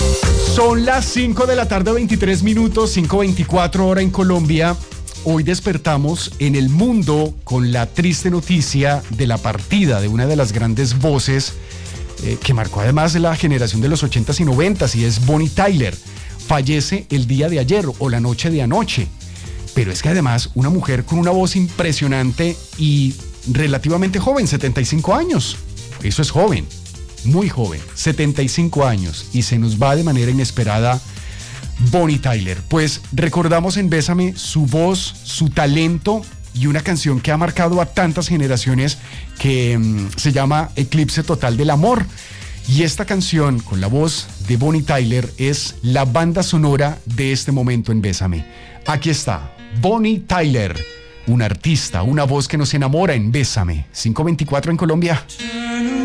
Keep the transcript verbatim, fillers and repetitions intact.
Son las cinco de la tarde, veintitrés minutos, cinco veinticuatro hora en Colombia. Hoy despertamos en el mundo con la triste noticia de la partida de una de las grandes voces eh, que marcó además la generación de los ochentas y noventas, y es Bonnie Tyler. Fallece el día de ayer o la noche de anoche. Pero es que además una mujer con una voz impresionante y relativamente joven, setenta y cinco años. Eso es joven, muy joven, setenta y cinco años, y se nos va de manera inesperada Bonnie Tyler. Pues recordamos en Bésame su voz, su talento y una canción que ha marcado a tantas generaciones que um, se llama Eclipse Total del Amor. Y esta canción con la voz de Bonnie Tyler es la banda sonora de este momento en Bésame. Aquí está Bonnie Tyler, una artista, una voz que nos enamora en Bésame. cinco veinticuatro en Colombia.